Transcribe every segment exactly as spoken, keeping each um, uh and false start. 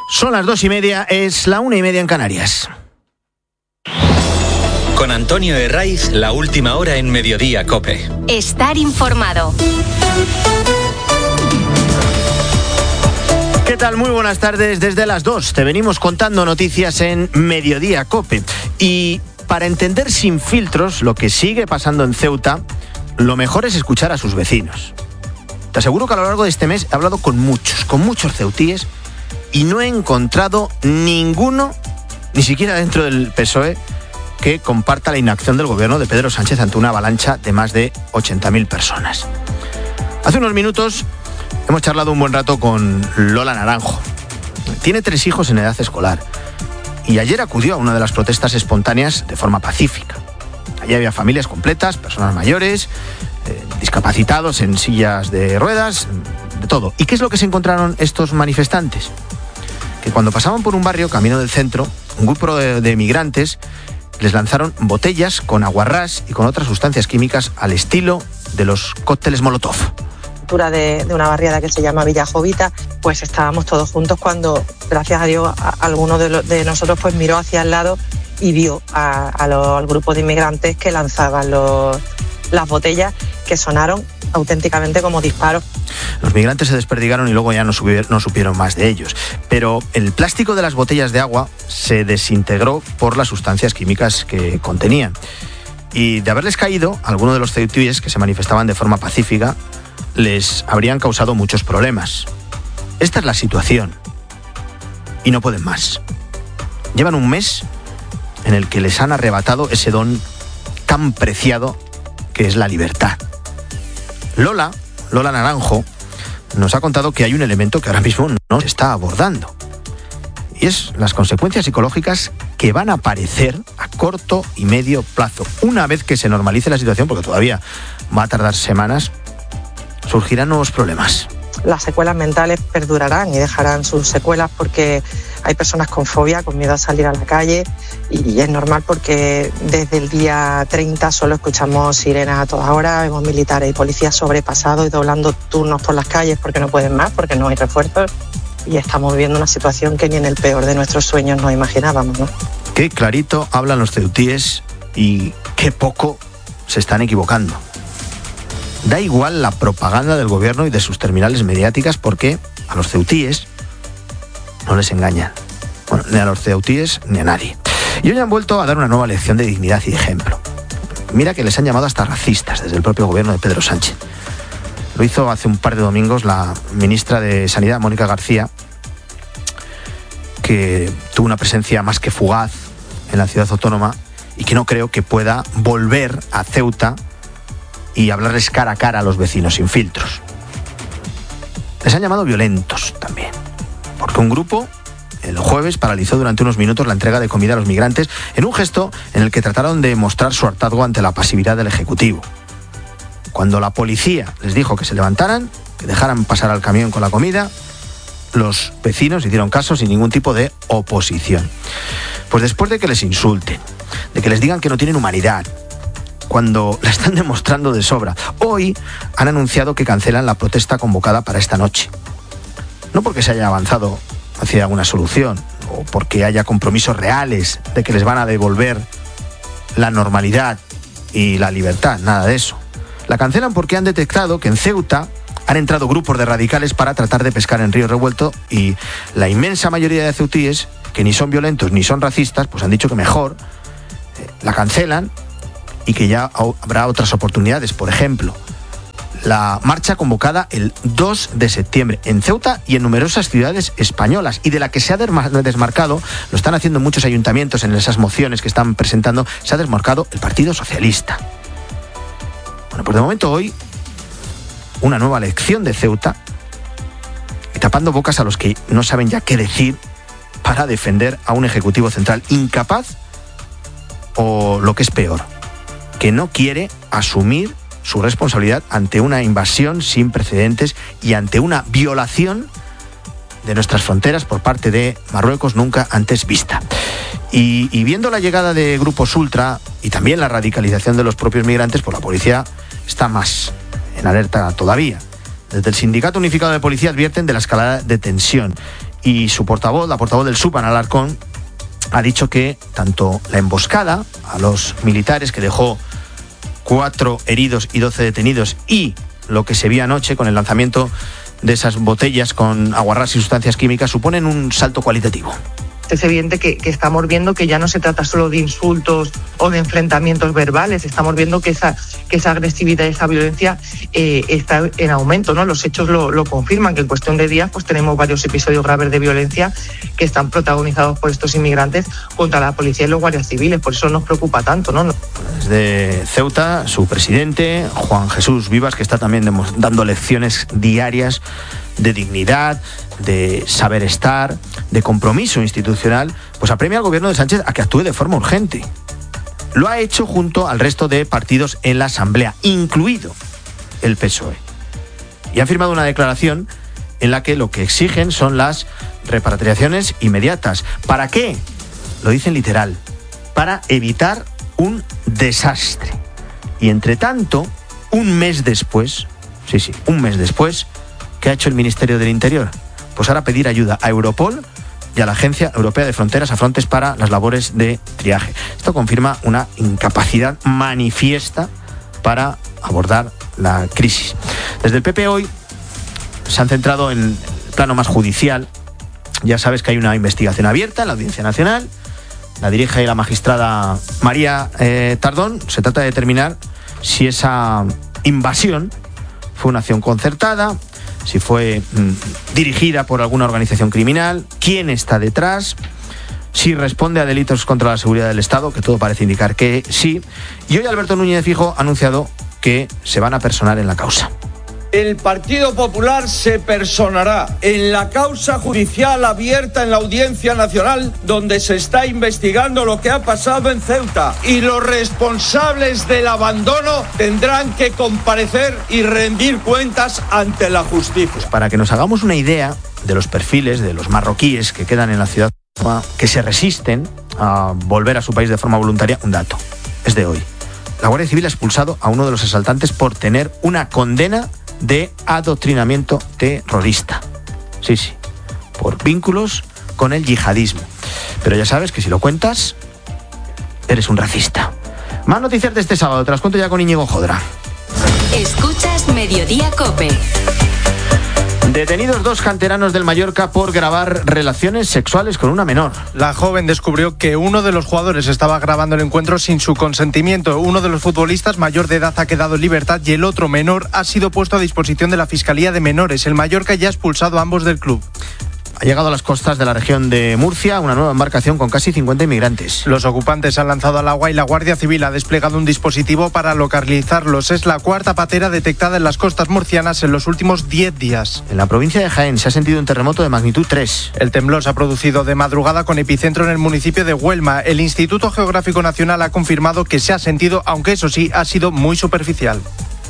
Son las dos y media, es la una y media en Canarias. Con Antonio Herraiz, la última hora en Mediodía COPE. Estar informado. ¿Qué tal? Muy buenas tardes. Desde las dos te venimos contando noticias en Mediodía COPE. Y para entender sin filtros lo que sigue pasando en Ceuta, lo mejor es escuchar a sus vecinos. Te aseguro que a lo largo de este mes he hablado con muchos, con muchos ceutíes, y no he encontrado ninguno, ni siquiera dentro del P S O E, que comparta la inacción del gobierno de Pedro Sánchez ante una avalancha de más de ochenta mil personas. Hace unos minutos hemos charlado un buen rato con Lola Naranjo. Tiene tres hijos en edad escolar y ayer acudió a una de las protestas espontáneas de forma pacífica. Allí había familias completas, personas mayores, eh, discapacitados en sillas de ruedas, de todo. ¿Y qué es lo que se encontraron estos manifestantes? Que cuando pasaban por un barrio, camino del centro, un grupo de, de migrantes les lanzaron botellas con aguarrás y con otras sustancias químicas al estilo de los cócteles Molotov. De, de una barriada que se llama Villa Jovita, pues estábamos todos juntos cuando, gracias a Dios, a, alguno de, lo, de nosotros pues miró hacia el lado y vio a, a lo, al grupo de inmigrantes que lanzaban los, las botellas, que sonaron auténticamente como disparos. Los migrantes se desperdigaron y luego ya no, subieron, no supieron más de ellos. Pero el plástico de las botellas de agua se desintegró por las sustancias químicas que contenían. Y de haberles caído, algunos de los ceutíes que se manifestaban de forma pacífica les habrían causado muchos problemas. Esta es la situación. Y no pueden más. Llevan un mes en el que les han arrebatado ese don tan preciado que es la libertad. Lola, Lola Naranjo, nos ha contado que hay un elemento que ahora mismo no se está abordando. Y es las consecuencias psicológicas que van a aparecer a corto y medio plazo. Una vez que se normalice la situación, porque todavía va a tardar semanas, surgirán nuevos problemas. Las secuelas mentales perdurarán y dejarán sus secuelas porque hay personas con fobia, con miedo a salir a la calle, y es normal porque desde el día treinta solo escuchamos sirenas a todas horas, vemos militares y policías sobrepasados y doblando turnos por las calles porque no pueden más, porque no hay refuerzos, y estamos viviendo una situación que ni en el peor de nuestros sueños nos imaginábamos, ¿no? Qué clarito hablan los ceutíes y qué poco se están equivocando. Da igual la propaganda del gobierno y de sus terminales mediáticas porque a los ceutíes no les engañan. Bueno, ni a los ceutíes ni a nadie. Y hoy han vuelto a dar una nueva lección de dignidad y de ejemplo. Mira que les han llamado hasta racistas desde el propio gobierno de Pedro Sánchez. Lo hizo hace un par de domingos la ministra de Sanidad, Mónica García, que tuvo una presencia más que fugaz en la ciudad autónoma y que no creo que pueda volver a Ceuta y hablarles cara a cara a los vecinos sin filtros. Les han llamado violentos también, porque un grupo el jueves paralizó durante unos minutos la entrega de comida a los migrantes en un gesto en el que trataron de mostrar su hartazgo ante la pasividad del Ejecutivo. Cuando la policía les dijo que se levantaran, que dejaran pasar al camión con la comida, los vecinos hicieron caso sin ningún tipo de oposición. Pues después de que les insulten, de que les digan que no tienen humanidad, cuando la están demostrando de sobra, hoy han anunciado que cancelan la protesta convocada para esta noche. No porque se haya avanzado hacia alguna solución o porque haya compromisos reales de que les van a devolver la normalidad y la libertad, nada de eso. La cancelan porque han detectado que en Ceuta han entrado grupos de radicales para tratar de pescar en río revuelto y la inmensa mayoría de ceutíes, que ni son violentos ni son racistas, pues han dicho que mejor eh, la cancelan y que ya habrá otras oportunidades. Por ejemplo, la marcha convocada el dos de septiembre en Ceuta y en numerosas ciudades españolas, y de la que se ha desmarcado, lo están haciendo muchos ayuntamientos en esas mociones que están presentando, se ha desmarcado el Partido Socialista. Bueno, pues de momento hoy, una nueva lección de Ceuta, y tapando bocas a los que no saben ya qué decir para defender a un Ejecutivo Central incapaz, o lo que es peor, que no quiere asumir su responsabilidad ante una invasión sin precedentes y ante una violación de nuestras fronteras por parte de Marruecos nunca antes vista. Y, y viendo la llegada de grupos ultra y también la radicalización de los propios migrantes, pues la policía está más en alerta todavía. Desde el Sindicato Unificado de Policía advierten de la escalada de tensión y su portavoz, la portavoz del S U P, Ana Alarcón, ha dicho que tanto la emboscada a los militares, que dejó cuatro heridos y doce detenidos, y lo que se vio anoche con el lanzamiento de esas botellas con aguarrás y sustancias químicas, suponen un salto cualitativo. Es evidente que, que estamos viendo que ya no se trata solo de insultos o de enfrentamientos verbales, estamos viendo que esa, que esa agresividad y esa violencia eh, está en aumento, ¿no? Los hechos lo, lo confirman, que en cuestión de días pues tenemos varios episodios graves de violencia que están protagonizados por estos inmigrantes contra la policía y los guardias civiles, por eso nos preocupa tanto, ¿no? Desde Ceuta, su presidente, Juan Jesús Vivas, que está también dando lecciones diarias de dignidad, de saber estar, de compromiso institucional, pues apremia al gobierno de Sánchez a que actúe de forma urgente. Lo ha hecho junto al resto de partidos en la Asamblea, incluido el P S O E. Y han firmado una declaración en la que lo que exigen son las repatriaciones inmediatas. ¿Para qué? Lo dicen literal, para evitar un desastre. Y entre tanto, un mes después, sí, sí, un mes después, ¿qué ha hecho el Ministerio del Interior? Pues ahora pedir ayuda a Europol y a la Agencia Europea de Fronteras, a Frontex, para las labores de triaje. Esto confirma una incapacidad manifiesta para abordar la crisis. Desde el P P hoy se han centrado en el plano más judicial. Ya sabes que hay una investigación abierta en la Audiencia Nacional. La dirige la magistrada María eh, Tardón. Se trata de determinar si esa invasión fue una acción concertada, si fue mmm, dirigida por alguna organización criminal, quién está detrás, si responde a delitos contra la seguridad del Estado, que todo parece indicar que sí. Y hoy Alberto Núñez Feijóo ha anunciado que se van a personar en la causa. El Partido Popular se personará en la causa judicial abierta en la Audiencia Nacional, donde se está investigando lo que ha pasado en Ceuta, y los responsables del abandono tendrán que comparecer y rendir cuentas ante la justicia. Pues para que nos hagamos una idea de los perfiles de los marroquíes que quedan en la ciudad, que se resisten a volver a su país de forma voluntaria, un dato, es de hoy. La Guardia Civil ha expulsado a uno de los asaltantes por tener una condena de adoctrinamiento terrorista. Sí, sí, por vínculos con el yihadismo. Pero ya sabes que si lo cuentas, eres un racista. Más noticias de este sábado, te las cuento ya con Íñigo Jodra. Escuchas Mediodía COPE. Detenidos dos canteranos del Mallorca por grabar relaciones sexuales con una menor. La joven descubrió que uno de los jugadores estaba grabando el encuentro sin su consentimiento. Uno de los futbolistas mayor de edad ha quedado en libertad y el otro menor ha sido puesto a disposición de la Fiscalía de Menores. El Mallorca ya ha expulsado a ambos del club. Ha llegado a las costas de la región de Murcia una nueva embarcación con casi cincuenta inmigrantes. Los ocupantes han lanzado al agua y la Guardia Civil ha desplegado un dispositivo para localizarlos. Es la cuarta patera detectada en las costas murcianas en los últimos diez días. En la provincia de Jaén se ha sentido un terremoto de magnitud tres. El temblor se ha producido de madrugada con epicentro en el municipio de Huelma. El Instituto Geográfico Nacional ha confirmado que se ha sentido, aunque eso sí, ha sido muy superficial.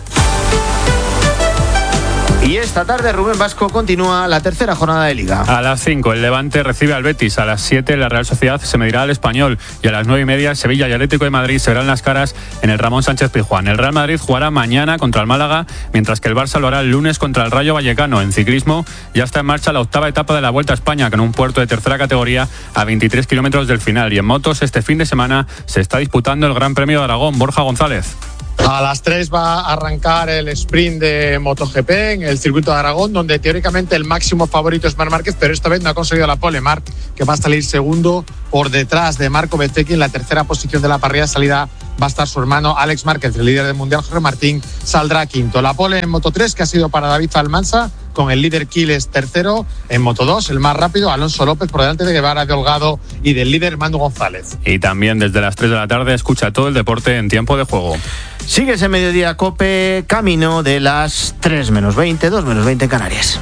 Y esta tarde Rubén Vasco continúa la tercera jornada de Liga. A las cinco el Levante recibe al Betis, a las siete la Real Sociedad se medirá al Español y a las nueve y media Sevilla y Atlético de Madrid se verán las caras en el Ramón Sánchez Pizjuán. El Real Madrid jugará mañana contra el Málaga, mientras que el Barça lo hará el lunes contra el Rayo Vallecano. En ciclismo ya está en marcha la octava etapa de la Vuelta a España, con un puerto de tercera categoría a veintitrés kilómetros del final. Y en motos este fin de semana se está disputando el Gran Premio de Aragón. Borja González. A las tres va a arrancar el sprint de MotoGP en el circuito de Aragón, donde teóricamente el máximo favorito es Marc Márquez, pero esta vez no ha conseguido la pole. Marc, que va a salir segundo por detrás de Marco Bezzecchi. En la tercera posición de la parrilla de salida va a estar su hermano Alex Márquez, el líder del mundial. Jorge Martín saldrá quinto. La pole en Moto tres, que ha sido para David Almansa, con el líder Quiles tercero. En Moto dos, el más rápido, Alonso López, por delante de Guevara de Holgado y del líder Manu González. Y también desde las tres de la tarde escucha todo el deporte en Tiempo de Juego. Sigues en Mediodía COPE, camino de las tres menos veinte, dos menos veinte en Canarias.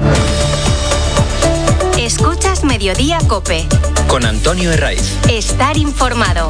Escuchas Mediodía COPE. Con Antonio Herraiz. Estar informado.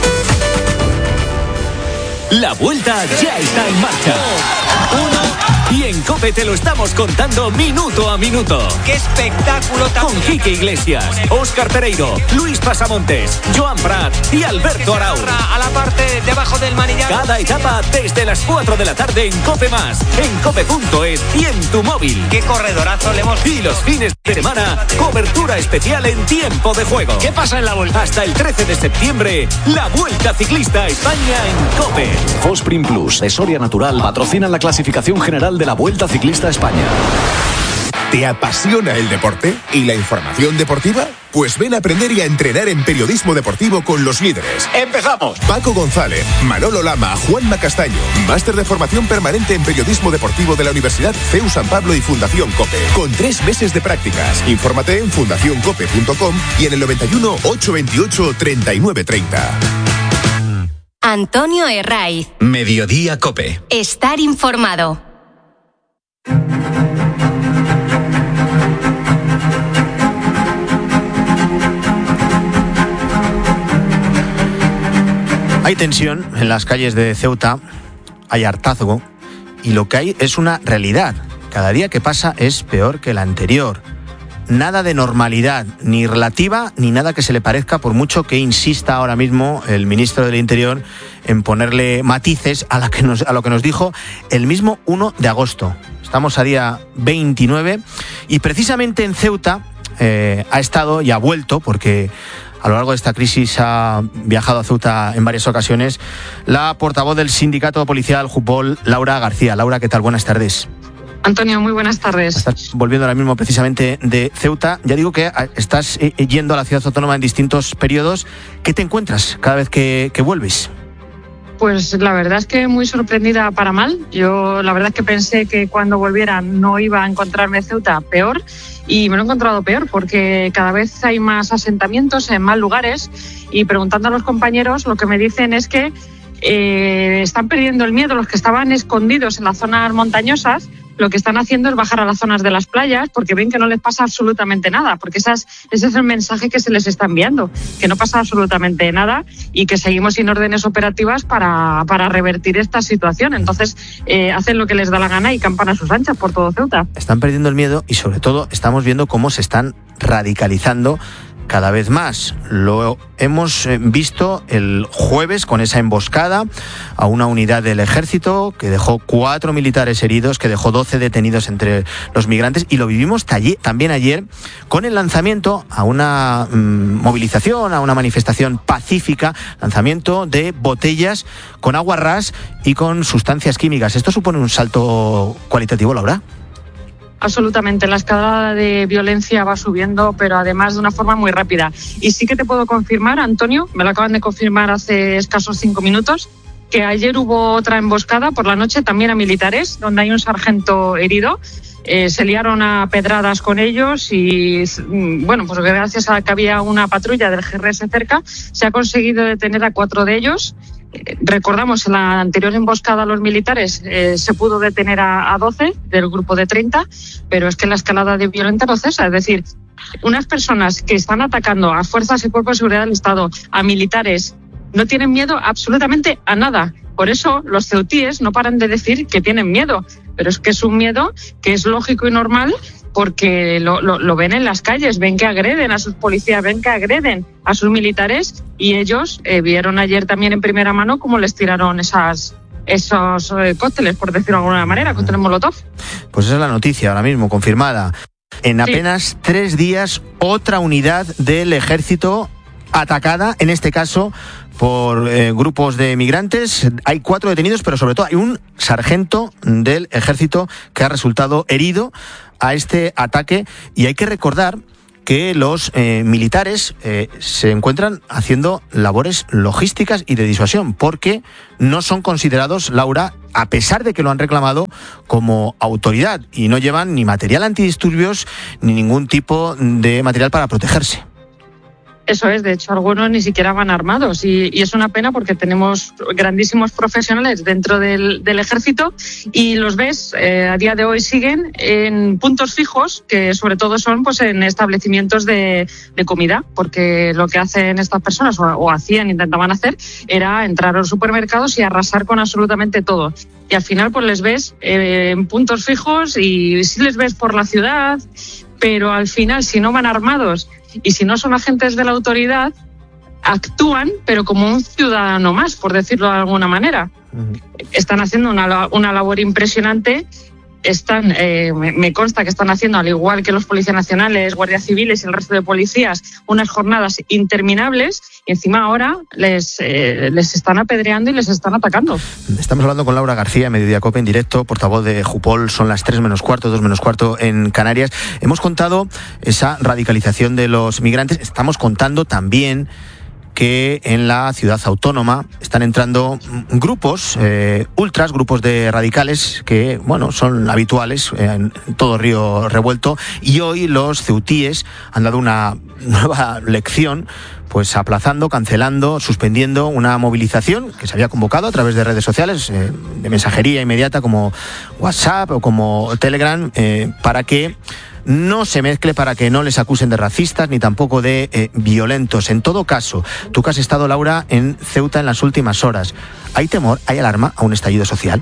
La vuelta ya está en marcha. Uno Y en COPE te lo estamos contando minuto a minuto. ¡Qué espectáculo tan Con Quique Iglesias, Óscar Pereiro, Luis Pasamontes, Joan Prat y Alberto Arau. A la parte debajo del manillar. Cada etapa desde las cuatro de la tarde en COPE Más, en cope punto es y en tu móvil. ¡Qué corredorazo le hemos... Y los fines de semana, cobertura especial en tiempo de juego. ¿Qué pasa en la Vuelta? Hasta el trece de septiembre, la Vuelta Ciclista a España en COPE. Fosprin Plus, de Soria Natural, patrocinan la clasificación general de la Vuelta Ciclista a España. ¿Te apasiona el deporte y la información deportiva? Pues ven a aprender y a entrenar en periodismo deportivo con los líderes. ¡Empezamos! Paco González, Manolo Lama, Juanma Castaño. Máster de formación permanente en periodismo deportivo de la Universidad C E U San Pablo y Fundación COPE. Con tres meses de prácticas. Infórmate en fundación cope punto com y en el noventa y uno, ochocientos veintiocho, treinta y nueve treinta. Antonio Herraiz. Mediodía COPE. Estar informado. Hay tensión en las calles de Ceuta, hay hartazgo y lo que hay es una realidad. Cada día que pasa es peor que el anterior. Nada de normalidad, ni relativa, ni nada que se le parezca, por mucho que insista ahora mismo el ministro del Interior en ponerle matices a, la que nos, a lo que nos dijo el mismo uno de agosto. Estamos a día veintinueve y precisamente en Ceuta eh, ha estado y ha vuelto, porque a lo largo de esta crisis ha viajado a Ceuta en varias ocasiones, la portavoz del sindicato policial Jupol, Laura García. Laura, ¿qué tal? Buenas tardes. Antonio, muy buenas tardes. Estás volviendo ahora mismo precisamente de Ceuta. Ya digo que estás yendo a la ciudad autónoma en distintos periodos. ¿Qué te encuentras cada vez que, que vuelves? Pues la verdad es que muy sorprendida para mal. Yo la verdad es que pensé que cuando volviera no iba a encontrarme Ceuta peor, y me lo he encontrado peor porque cada vez hay más asentamientos en más lugares, y preguntando a los compañeros lo que me dicen es que eh, están perdiendo el miedo. Los que estaban escondidos en las zonas montañosas, lo que están haciendo es bajar a las zonas de las playas porque ven que no les pasa absolutamente nada, porque esas, ese es el mensaje que se les está enviando, que no pasa absolutamente nada y que seguimos sin órdenes operativas para, para revertir esta situación. Entonces eh, hacen lo que les da la gana y campan a sus anchas por todo Ceuta. Están perdiendo el miedo y sobre todo estamos viendo cómo se están radicalizando cada vez más. Lo hemos visto el jueves con esa emboscada a una unidad del ejército que dejó cuatro militares heridos, que dejó doce detenidos entre los migrantes, y lo vivimos también ayer con el lanzamiento a una mmm, movilización, a una manifestación pacífica, lanzamiento de botellas con agua ras y con sustancias químicas. ¿Esto supone un salto cualitativo, Laura? Absolutamente, la escalada de violencia va subiendo, pero además de una forma muy rápida. Y sí que te puedo confirmar, Antonio, me lo acaban de confirmar hace escasos cinco minutos, que ayer hubo otra emboscada por la noche también a militares, donde hay un sargento herido. Eh, se liaron a pedradas con ellos y, bueno, pues gracias a que había una patrulla del G R S cerca, se ha conseguido detener a cuatro de ellos. Recordamos, en la anterior emboscada a los militares eh, se pudo detener a, a doce del grupo de treinta, pero es que la escalada de violencia no cesa. Es decir, unas personas que están atacando a fuerzas y cuerpos de seguridad del Estado, a militares, no tienen miedo absolutamente a nada. Por eso los ceutíes no paran de decir que tienen miedo, pero es que es un miedo que es lógico y normal, porque lo, lo, lo ven en las calles, ven que agreden a sus policías, ven que agreden a sus militares, y ellos eh, vieron ayer también en primera mano cómo les tiraron esas, esos eh, cócteles, por decirlo de alguna manera, cócteles Molotov. Pues esa es la noticia ahora mismo, confirmada. En apenas sí. tres días, otra unidad del ejército atacada, en este caso por eh, grupos de migrantes. Hay cuatro detenidos, pero sobre todo hay un sargento del ejército que ha resultado herido a este ataque, y hay que recordar que los eh, militares eh, se encuentran haciendo labores logísticas y de disuasión, porque no son considerados, Laura, a pesar de que lo han reclamado, como autoridad, y no llevan ni material antidisturbios ni ningún tipo de material para protegerse. Eso es, de hecho algunos ni siquiera van armados y, y es una pena porque tenemos grandísimos profesionales dentro del, del ejército y los ves, eh, a día de hoy siguen en puntos fijos que sobre todo son pues en establecimientos de, de comida, porque lo que hacen estas personas o, o hacían, intentaban hacer, era entrar a los supermercados y arrasar con absolutamente todo. Y al final pues les ves eh, en puntos fijos y sí les ves por la ciudad, pero al final si no van armados y si no son agentes de la autoridad, actúan, pero como un ciudadano más, por decirlo de alguna manera. Uh-huh. Están haciendo una, una labor impresionante. Están, eh, me, me consta que están haciendo, al igual que los policías nacionales, guardias civiles y el resto de policías, unas jornadas interminables y encima ahora les, eh, les están apedreando y les están atacando. Estamos hablando con Laura García, Mediodía Cope en directo, portavoz de Jupol. Son las tres menos cuarto, dos menos cuarto en Canarias. Hemos contado esa radicalización de los migrantes. Estamos contando también que en la ciudad autónoma están entrando grupos, eh, ultras, grupos de radicales que, bueno, son habituales en todo Río Revuelto, y hoy los ceutíes han dado una nueva lección, pues aplazando, cancelando, suspendiendo una movilización que se había convocado a través de redes sociales, eh, de mensajería inmediata como WhatsApp o como Telegram, eh, para que no se mezcle, para que no les acusen de racistas ni tampoco de eh, violentos. En todo caso, tú que has estado, Laura, en Ceuta en las últimas horas, ¿hay temor, hay alarma a un estallido social?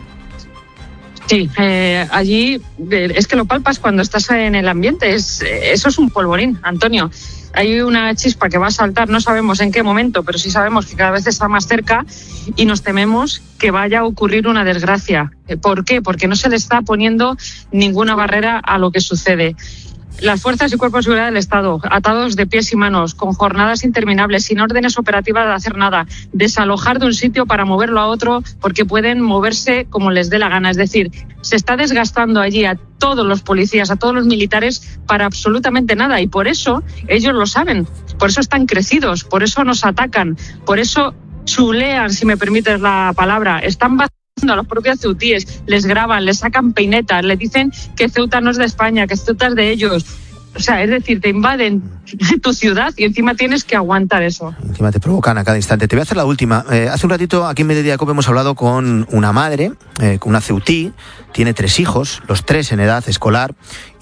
Sí, eh, allí eh, es que lo palpas cuando estás en el ambiente, es, eh, eso es un polvorín, Antonio. Hay una chispa que va a saltar, no sabemos en qué momento, pero sí sabemos que cada vez está más cerca y nos tememos que vaya a ocurrir una desgracia. ¿Por qué? Porque no se le está poniendo ninguna barrera a lo que sucede. Las fuerzas y cuerpos de seguridad del Estado, atados de pies y manos, con jornadas interminables, sin órdenes operativas de hacer nada, desalojar de un sitio para moverlo a otro porque pueden moverse como les dé la gana. Es decir, se está desgastando allí a todos los policías, a todos los militares para absolutamente nada y por eso ellos lo saben, por eso están crecidos, por eso nos atacan, por eso chulean, si me permites la palabra, están a los propios ceutíes, les graban, les sacan peinetas, les dicen que Ceuta no es de España, que Ceuta es de ellos. O sea, es decir, te invaden tu ciudad y encima tienes que aguantar eso. Encima te provocan a cada instante. Te voy a hacer la última. Eh, hace un ratito aquí en Mediodía Cope hemos hablado con una madre, eh, con una ceutí, tiene tres hijos, los tres en edad escolar,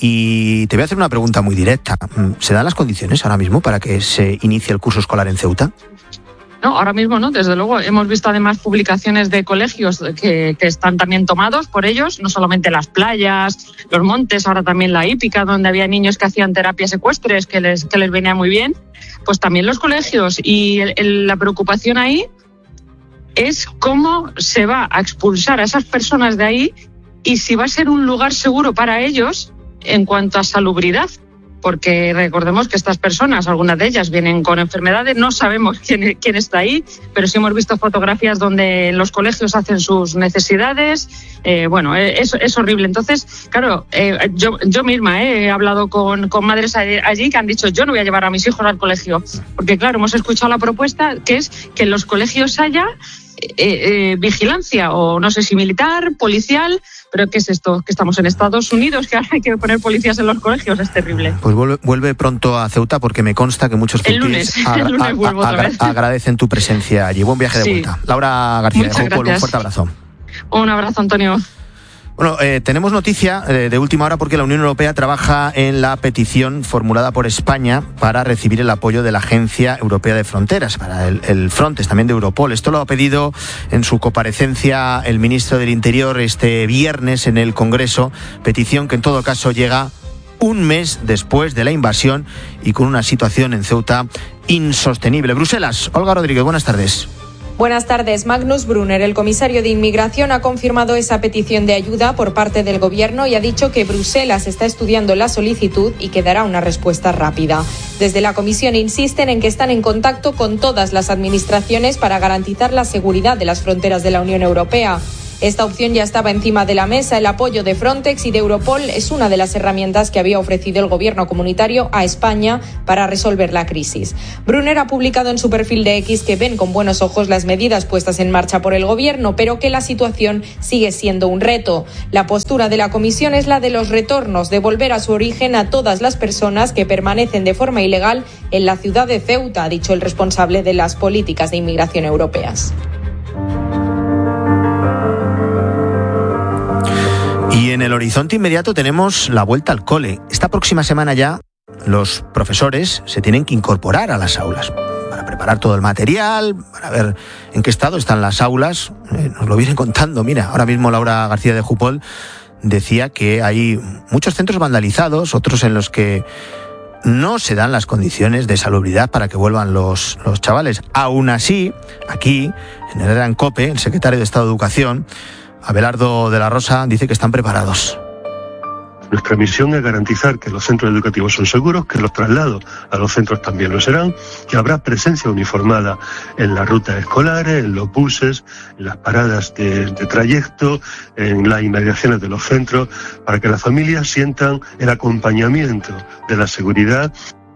y te voy a hacer una pregunta muy directa. ¿Se dan las condiciones ahora mismo para que se inicie el curso escolar en Ceuta? No, ahora mismo no, desde luego. Hemos visto además publicaciones de colegios que, que están también tomados por ellos, no solamente las playas, los montes, ahora también la hípica, donde había niños que hacían terapias ecuestres, que les, que les venía muy bien, pues también los colegios. Y el, el, la preocupación ahí es cómo se va a expulsar a esas personas de ahí y si va a ser un lugar seguro para ellos en cuanto a salubridad. Porque recordemos que estas personas, algunas de ellas vienen con enfermedades, no sabemos quién, quién está ahí, pero sí hemos visto fotografías donde los colegios hacen sus necesidades. Eh, bueno, es, es horrible. Entonces, claro, eh, yo, yo misma eh, he hablado con, con madres allí que han dicho yo no voy a llevar a mis hijos al colegio. Porque claro, hemos escuchado la propuesta que es que en los colegios haya eh, eh, vigilancia, o no sé si militar, policial. ¿Pero qué es esto? Que estamos en Estados Unidos, que ahora hay que poner policías en los colegios, es terrible. Pues vuelve, vuelve pronto a Ceuta porque me consta que muchos el lunes, agra- el lunes vuelvo agra- otra vez. agradecen tu presencia allí. Buen viaje de sí. vuelta. Laura García de Jupol, un fuerte abrazo. Un abrazo, Antonio. Bueno, eh, tenemos noticia eh, de última hora porque la Unión Europea trabaja en la petición formulada por España para recibir el apoyo de la Agencia Europea de Fronteras, para el, el Frontex, también de Europol. Esto lo ha pedido en su comparecencia el ministro del Interior este viernes en el Congreso, petición que en todo caso llega un mes después de la invasión y con una situación en Ceuta insostenible. Bruselas, Olga Rodríguez, buenas tardes. Buenas tardes. Magnus Brunner, el comisario de Inmigración, ha confirmado esa petición de ayuda por parte del Gobierno y ha dicho que Bruselas está estudiando la solicitud y que dará una respuesta rápida. Desde la Comisión insisten en que están en contacto con todas las administraciones para garantizar la seguridad de las fronteras de la Unión Europea. Esta opción ya estaba encima de la mesa. El apoyo de Frontex y de Europol es una de las herramientas que había ofrecido el gobierno comunitario a España para resolver la crisis. Brunner ha publicado en su perfil de X que ven con buenos ojos las medidas puestas en marcha por el gobierno, pero que la situación sigue siendo un reto. La postura de la Comisión es la de los retornos, de volver a su origen a todas las personas que permanecen de forma ilegal en la ciudad de Ceuta, ha dicho el responsable de las políticas de inmigración europeas. Y en el horizonte inmediato tenemos la vuelta al cole. Esta próxima semana ya los profesores se tienen que incorporar a las aulas para preparar todo el material, para ver en qué estado están las aulas. Eh, nos lo vienen contando. Mira, ahora mismo Laura García de Jupol decía que hay muchos centros vandalizados, otros en los que no se dan las condiciones de salubridad para que vuelvan los, los chavales. Aún así, aquí, en Herrera en COPE, el secretario de Estado de Educación, Abelardo de la Rosa, dice que están preparados. Nuestra misión es garantizar que los centros educativos son seguros, que los traslados a los centros también lo serán, que habrá presencia uniformada en las rutas escolares, en los buses, en las paradas de, de trayecto, en las inmediaciones de los centros, para que las familias sientan el acompañamiento de la seguridad.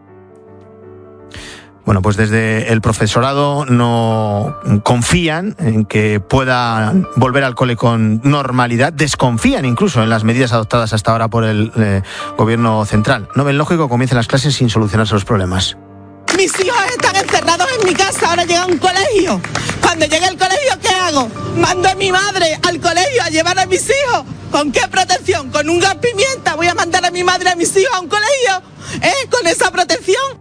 Bueno, pues desde el profesorado no confían en que puedan volver al cole con normalidad, desconfían incluso en las medidas adoptadas hasta ahora por el eh, gobierno central. No ven lógico que comiencen las clases sin solucionarse los problemas. Mis hijos están encerrados en mi casa, ahora llega un colegio. Cuando llegue el colegio, ¿qué hago? Mando a mi madre al colegio a llevar a mis hijos. ¿Con qué protección? ¿Con un gas pimienta? ¿Voy a mandar a mi madre y a mis hijos a un colegio? ¿Eh? ¿Con esa protección?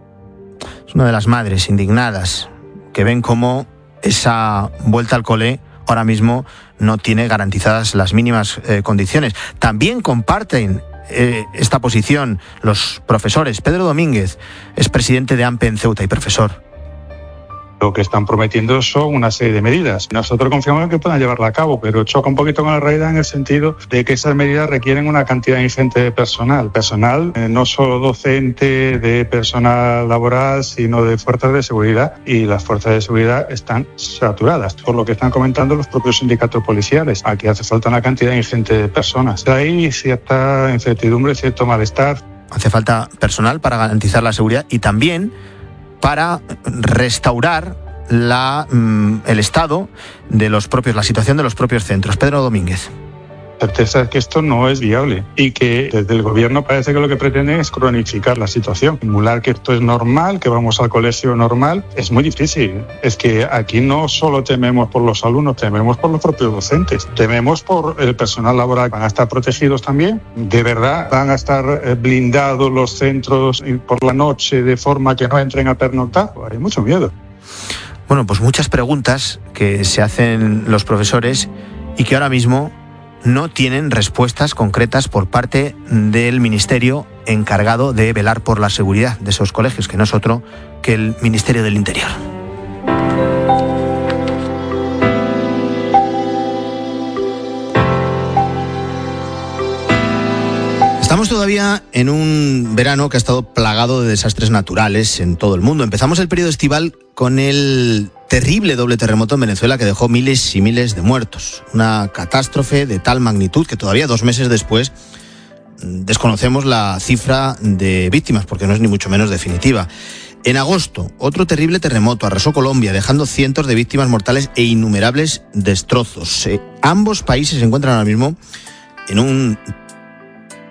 Una de las madres indignadas que ven cómo esa vuelta al cole ahora mismo no tiene garantizadas las mínimas eh, condiciones. También comparten eh, esta posición los profesores. Pedro Domínguez es presidente de AMPE en Ceuta y profesor. Lo que están prometiendo son una serie de medidas. Nosotros confiamos en que puedan llevarla a cabo, pero choca un poquito con la realidad en el sentido de que esas medidas requieren una cantidad ingente de personal. Personal, eh, no solo docente, de personal laboral, sino de fuerzas de seguridad. Y las fuerzas de seguridad están saturadas, por lo que están comentando los propios sindicatos policiales. Aquí hace falta una cantidad ingente de personas. Hay cierta incertidumbre, cierto malestar. Hace falta personal para garantizar la seguridad y también para restaurar la, el estado de los propios, la situación de los propios centros. Pedro Domínguez. Certeza es que esto no es viable y que desde el gobierno parece que lo que pretende es cronificar la situación. Simular que esto es normal, que vamos al colegio normal, es muy difícil. Es que aquí no solo tememos por los alumnos, tememos por los propios docentes, tememos por el personal laboral. ¿Van a estar protegidos también? ¿De verdad van a estar blindados los centros por la noche de forma que no entren a pernoctar? Hay mucho miedo. Bueno, pues muchas preguntas que se hacen los profesores y que ahora mismo no tienen respuestas concretas por parte del ministerio encargado de velar por la seguridad de esos colegios, que no es otro que el Ministerio del Interior. Estamos todavía en un verano que ha estado plagado de desastres naturales en todo el mundo. Empezamos el periodo estival con el terrible doble terremoto en Venezuela que dejó miles y miles de muertos. Una catástrofe de tal magnitud que todavía dos meses después desconocemos la cifra de víctimas, porque no es ni mucho menos definitiva. En agosto, otro terrible terremoto arrasó Colombia, dejando cientos de víctimas mortales e innumerables destrozos. Eh, ambos países se encuentran ahora mismo en un